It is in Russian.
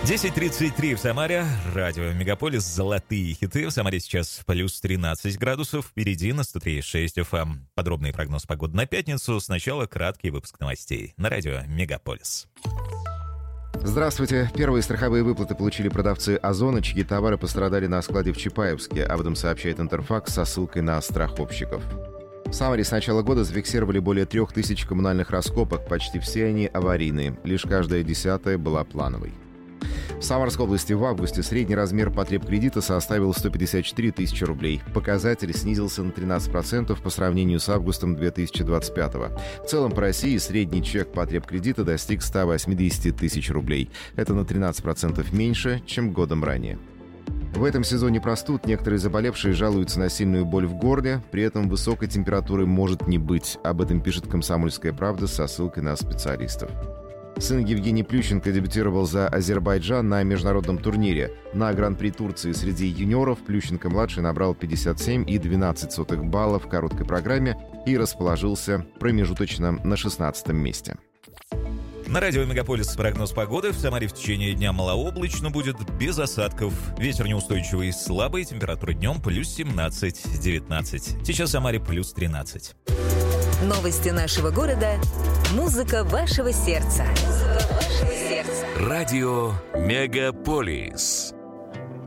10:33 в Самаре. Радио Мегаполис. Золотые хиты. В Самаре сейчас плюс 13 градусов. Впереди на 103.6 FM. Подробный прогноз погоды на пятницу. Сначала краткий выпуск новостей на радио Мегаполис. Здравствуйте. Первые страховые выплаты получили продавцы «Озона», чьи товары пострадали на складе в Чапаевске. Об этом сообщает Интерфакс со ссылкой на страховщиков. В Самаре с начала года зафиксировали более 3000 коммунальных раскопок. Почти все они аварийные. Лишь каждая 10-я была плановой. В Самарской области в августе средний размер потреб кредита составил 154 тысячи рублей. Показатель снизился на 13% по сравнению с августом 2025. В целом по России средний чек потреб кредита достиг 180 тысяч рублей. Это на 13% меньше, чем годом ранее. В этом сезоне простуд некоторые заболевшие жалуются на сильную боль в горле, при этом высокой температуры может не быть. Об этом пишет «Комсомольская правда» со ссылкой на специалистов. Сын Евгений Плющенко дебютировал за Азербайджан на международном турнире. На Гран-при Турции среди юниоров Плющенко-младший набрал 57,12 баллов в короткой программе и расположился промежуточно на 16-м месте. На радио Мегаполис прогноз погоды. В Самаре в течение дня малооблачно будет, без осадков. Ветер неустойчивый, слабый, температура днем плюс 17-19. Сейчас в Самаре плюс 13. Новости нашего города. Музыка вашего сердца. Радио Мегаполис.